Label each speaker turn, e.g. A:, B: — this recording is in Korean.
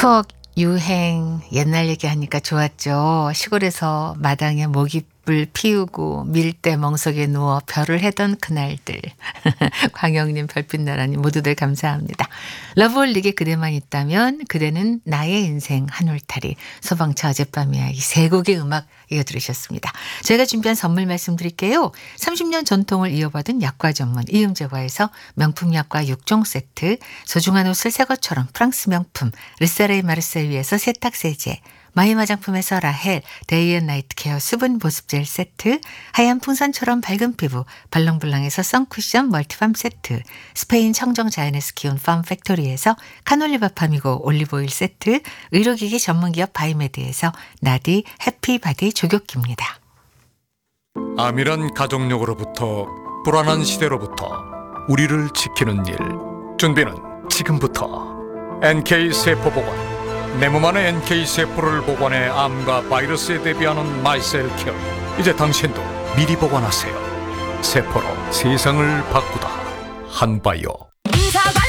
A: 추억, 유행, 옛날 얘기하니까 좋았죠. 시골에서 마당에 모깃불 피우고 밀대 멍석에 누워 별을 해던 그날들. 광영님, 별빛나라님 모두들 감사합니다. 러브홀릭의 그대만 있다면, 그대는 나의 인생 한 울타리, 소방차 어젯밤 이야기 세 곡의 음악 이어 들으셨습니다. 제가 준비한 선물 말씀드릴게요. 30년 전통을 이어받은 약과 전문 이음제과에서 명품 약과 6종 세트, 소중한 옷을 새 것처럼 프랑스 명품 르세레이 마르세유에서 세탁세제, 마이 화장품에서 라헬 데이앤나이트 케어 수분 보습젤 세트, 하얀 풍선처럼 밝은 피부 발랑블랑에서 선쿠션 멀티밤 세트, 스페인 청정 자연에서 키운 팜팩토리에서 카놀리바 팜이고 올리브오일 세트, 의료기기 전문기업 바이메드에서 나디 해피바디 조격기입니다.
B: 암이란 가족력으로부터 불안한 시대로부터 우리를 지키는 일, 준비는 지금부터. NK세포보건, 내 몸 안에 NK세포를 보관해 암과 바이러스에 대비하는 마이셀케어. 이제 당신도 미리 보관하세요. 세포로 세상을 바꾸다. 한바이오.